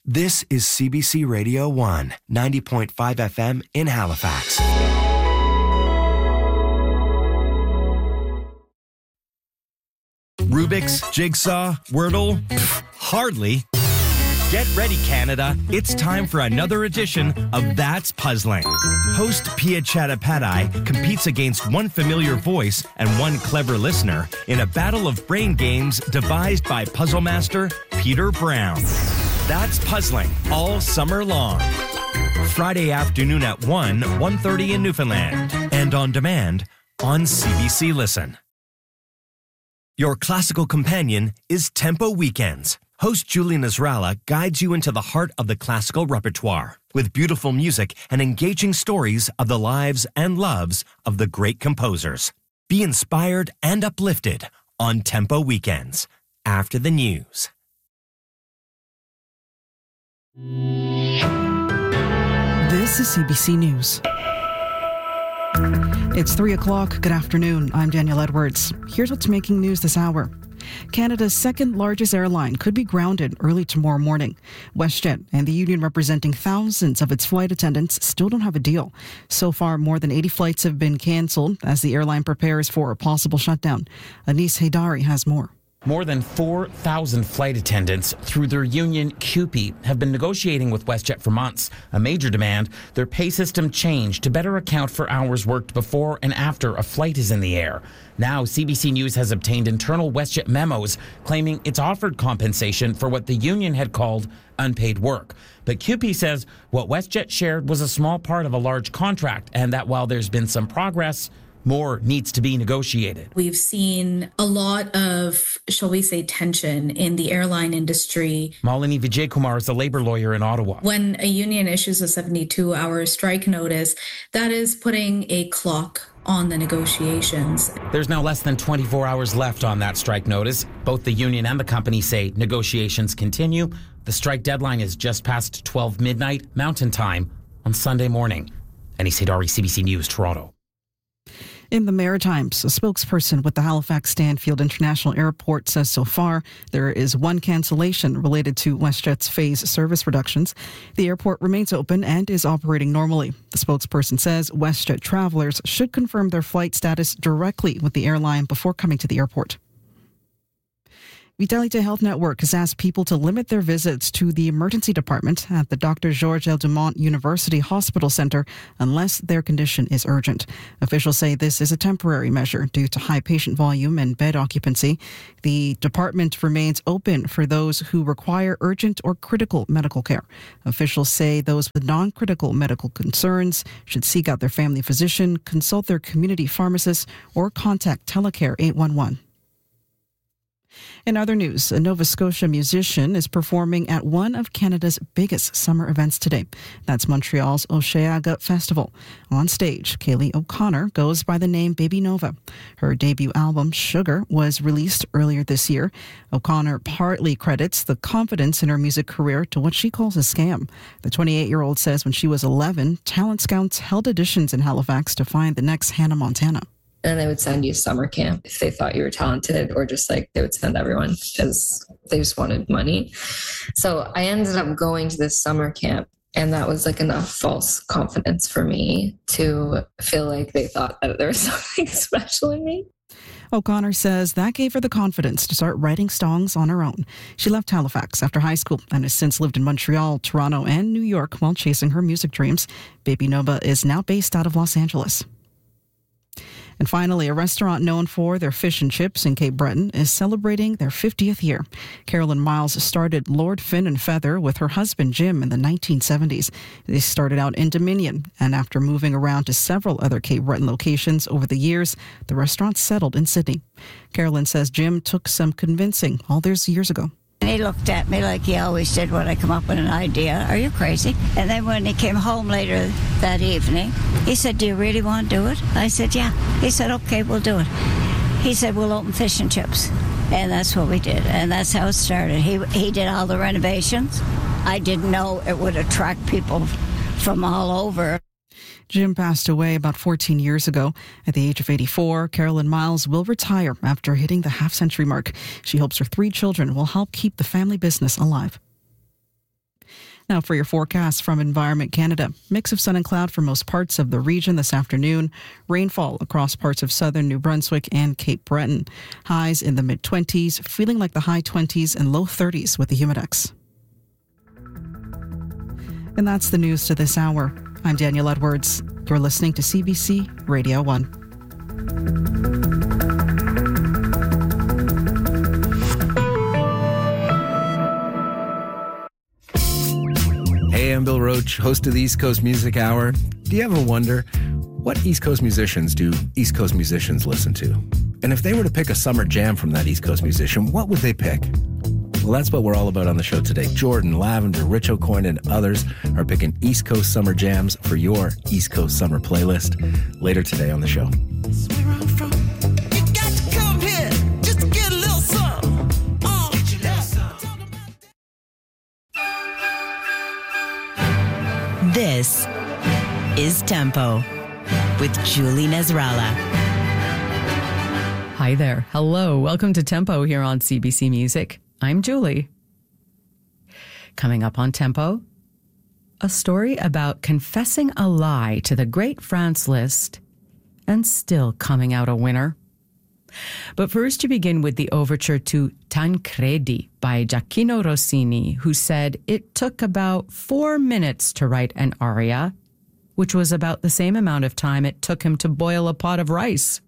This is CBC Radio 1, 90.5 FM in Halifax. Rubik's, Jigsaw, Wordle? Hardly. Get ready, Canada. It's time for another edition of That's Puzzling. Host Pia Chattopadhyay competes against one familiar voice and one clever listener in a battle of brain games devised by puzzle master Peter Brown. That's Puzzling all summer long. Friday afternoon at 1:30 in Newfoundland. And on demand on CBC Listen. Your classical companion is Tempo Weekends. Host Julie Nasrallah guides you into the heart of the classical repertoire with beautiful music and engaging stories of the lives and loves of the great composers. Be inspired and uplifted on Tempo Weekends after the news. This is CBC News. It's 3 o'clock. Good afternoon. I'm Danielle Edwards. Here's what's making news this hour. Canada's second largest airline could be grounded early tomorrow morning. WestJet and the union representing thousands of its flight attendants still don't have a deal. So far, more than 80 flights have been cancelled as the airline prepares for a possible shutdown. Anis Haydari has more. More than 4,000 flight attendants through their union CUPE have been negotiating with WestJet for months. A major demand, their pay system changed to better account for hours worked before and after a flight is in the air. Now, CBC News has obtained internal WestJet memos claiming it's offered compensation for what the union had called unpaid work. But CUPE says what WestJet shared was a small part of a large contract and that while there's been some progress, more needs to be negotiated. We've seen a lot of, shall we say, tension in the airline industry. Malini Vijaykumar is a labor lawyer in Ottawa. When a union issues a 72-hour strike notice, that is putting a clock on the negotiations. There's now less than 24 hours left on that strike notice. Both the union and the company say negotiations continue. The strike deadline is just past 12 midnight Mountain Time on Sunday morning. Anis Haydari, CBC News, Toronto. In the Maritimes, a spokesperson with the Halifax Stanfield International Airport says so far there is one cancellation related to WestJet's phase service reductions. The airport remains open and is operating normally. The spokesperson says WestJet travelers should confirm their flight status directly with the airline before coming to the airport. Vitalite Health Network has asked people to limit their visits to the emergency department at the Dr. Georges L. Dumont University Hospital Center unless their condition is urgent. Officials say this is a temporary measure due to high patient volume and bed occupancy. The department remains open for those who require urgent or critical medical care. Officials say those with non-critical medical concerns should seek out their family physician, consult their community pharmacist, or contact Telecare 811. In other news, a Nova Scotia musician is performing at one of Canada's biggest summer events today. That's Montreal's Osheaga Festival. On stage, Kaylee O'Connor goes by the name Baby Nova. Her debut album, Sugar, was released earlier this year. O'Connor partly credits the confidence in her music career to what she calls a scam. The 28-year-old says when she was 11, talent scouts held auditions in Halifax to find the next Hannah Montana. And they would send you summer camp if they thought you were talented, or just like they would send everyone because they just wanted money. So I ended up going to this summer camp, and that was like enough false confidence for me to feel like they thought that there was something special in me. O'Connor says that gave her the confidence to start writing songs on her own. She left Halifax after high school and has since lived in Montreal, Toronto, and New York while chasing her music dreams. Baby Nova is now based out of Los Angeles. And finally, a restaurant known for their fish and chips in Cape Breton is celebrating their 50th year. Carolyn Miles started Lord Fin and Feather with her husband Jim in the 1970s. They started out in Dominion, and after moving around to several other Cape Breton locations over the years, the restaurant settled in Sydney. Carolyn says Jim took some convincing all those years ago. And he looked at me like he always did when I come up with an idea. Are you crazy? And then when he came home later that evening, he said, do you really want to do it? I said, yeah. He said, okay, we'll do it. He said, we'll open fish and chips. And that's what we did. And that's how it started. He did all the renovations. I didn't know it would attract people from all over. Jim passed away about 14 years ago. At the age of 84, Carolyn Miles will retire after hitting the half-century mark. She hopes her 3 children will help keep the family business alive. Now for your forecast from Environment Canada. Mix of sun and cloud for most parts of the region this afternoon. Rainfall across parts of southern New Brunswick and Cape Breton. Highs in the mid-20s, feeling like the high 20s and low 30s with the humidex. And that's the news to this hour. I'm Danielle Edwards. You're listening to CBC Radio 1. Hey, I'm Bill Roach, host of the East Coast Music Hour. Do you ever wonder, what East Coast musicians do East Coast musicians listen to? And if they were to pick a summer jam from that East Coast musician, what would they pick? Well, that's what we're all about on the show today. Jordan, Lavender, Rich O'Coin, and others are picking East Coast summer jams for your East Coast summer playlist later today on the show. That's where I'm from. You got to come here just to get a little something. Get your little something. This is Tempo with Julie Nasrallah. Hi there. Hello. Welcome to Tempo here on CBC Music. I'm Julie. Coming up on Tempo, a story about confessing a lie to the great Franz Liszt and still coming out a winner. But first, you begin with the overture to Tancredi by Gioacchino Rossini, who said it took about 4 minutes to write an aria, which was about the same amount of time it took him to boil a pot of rice.